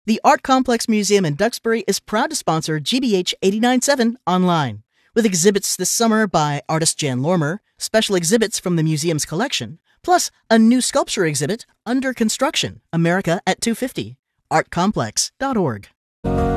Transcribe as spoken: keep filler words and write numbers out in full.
The Art Complex Museum in Duxbury is proud to sponsor G B H eighty-nine point seven Online, with exhibits this summer by artist Jan Lormer, special exhibits from the museum's collection, plus a new sculpture exhibit, Under Construction, America at two fifty. art complex dot org.